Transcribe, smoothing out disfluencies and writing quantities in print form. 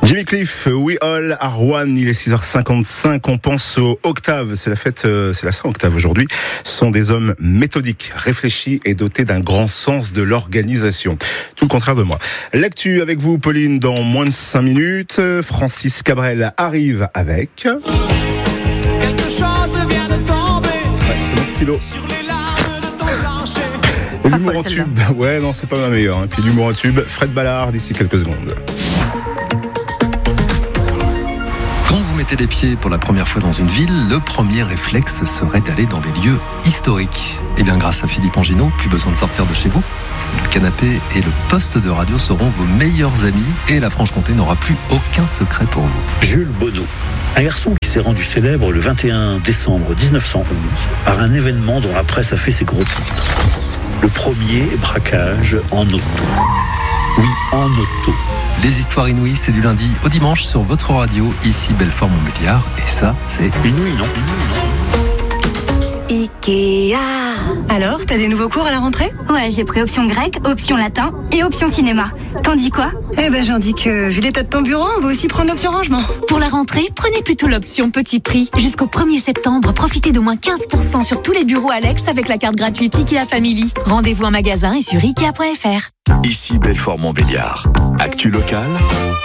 Jimmy Cliff, We All Are One, il est 6h55, on pense aux octaves, c'est la fête, c'est la Saint-Octave aujourd'hui. Ce sont des hommes méthodiques, réfléchis et dotés d'un grand sens de l'organisation. Tout le contraire de moi. L'actu avec vous, Pauline, dans moins de 5 minutes. Francis Cabrel arrive avec... Quelque chose vient de tomber. Ouais, c'est mon stylo. Sur les lames de ton plancher. Et l'humour en tube, ouais, non, c'est pas ma meilleure. Puis l'humour en tube, Fred Ballard, d'ici quelques secondes. Quand vous mettez les pieds pour la première fois dans une ville, le premier réflexe serait d'aller dans les lieux historiques. Et bien grâce à Philippe Anginot, plus besoin de sortir de chez vous. Le canapé et le poste de radio seront vos meilleurs amis et la Franche-Comté n'aura plus aucun secret pour vous. Jules Baudot, un garçon qui s'est rendu célèbre le 21 décembre 1911 par un événement dont la presse a fait ses gros titres. Le premier braquage en auto. Oui, en auto. Les histoires inouïes, c'est du lundi au dimanche sur votre radio, ici Belfort-Montbéliard. Et ça, c'est Inouï, non? Ikea. Alors, t'as des nouveaux cours à la rentrée? Ouais, j'ai pris option grec, option latin et option cinéma. T'en dis quoi? Eh ben, j'en dis que, vu l'état de ton bureau, on va aussi prendre l'option rangement. Pour la rentrée, prenez plutôt l'option petit prix. Jusqu'au 1er septembre, profitez d'au moins 15% sur tous les bureaux Alex avec la carte gratuite Ikea Family. Rendez-vous en magasin et sur Ikea.fr. Ici Belfort-Montbéliard. Actu locale.